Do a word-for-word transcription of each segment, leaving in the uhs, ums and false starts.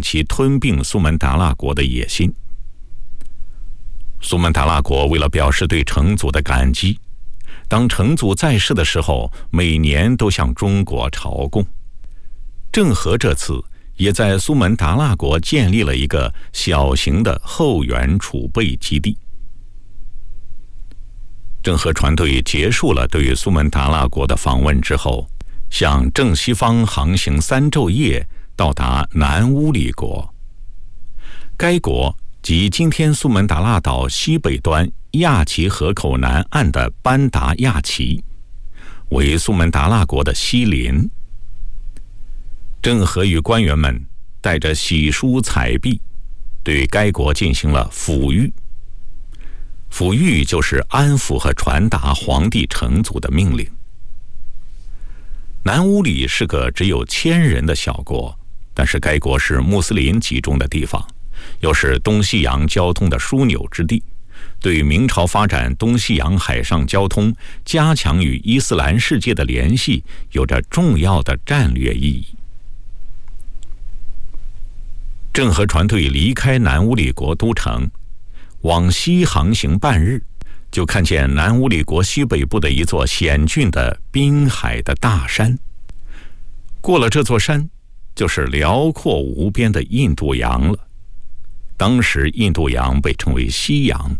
其吞并苏门答腊国的野心。苏门答腊国为了表示对成祖的感激，当成祖在世的时候，每年都向中国朝贡。郑和这次也在苏门答腊国建立了一个小型的后援储备基地。郑和船队结束了对苏门答腊国的访问之后，向正西方航行三昼夜，到达南乌里国。该国即今天苏门答腊岛西北端亚齐河口南岸的班达亚齐，为苏门答腊国的西邻。郑和与官员们带着玺书彩币，对该国进行了抚谕。抚谕就是安抚和传达皇帝成祖的命令。南乌里是个只有千人的小国，但是该国是穆斯林集中的地方，又是东西洋交通的枢纽之地，对明朝发展东西洋海上交通、加强与伊斯兰世界的联系有着重要的战略意义。郑和船队离开南乌里国都城，往西航行半日，就看见南乌里国西北部的一座险峻的滨海的大山。过了这座山，就是辽阔无边的印度洋了。当时印度洋被称为西洋。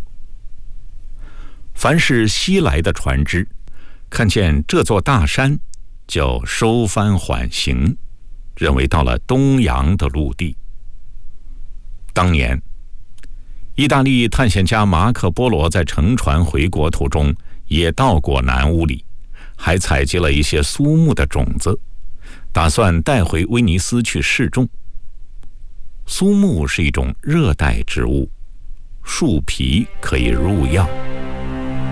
凡是西来的船只，看见这座大山，就收帆缓行，认为到了东洋的陆地。当年意大利探险家马可波罗在乘船回国途中也到过南乌里，还采集了一些苏木的种子，打算带回威尼斯去试种。苏木是一种热带植物，树皮可以入药。